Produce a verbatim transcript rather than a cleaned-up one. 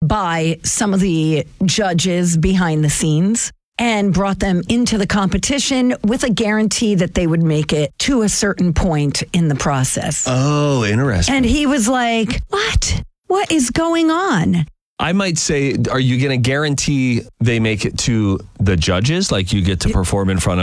by some of the judges behind the scenes and brought them into the competition with a guarantee that they would make it to a certain point in the process. Oh, interesting. And he was like, what? What is going on? I might say, are you going to guarantee they make it to the judges? Like you get to perform in front of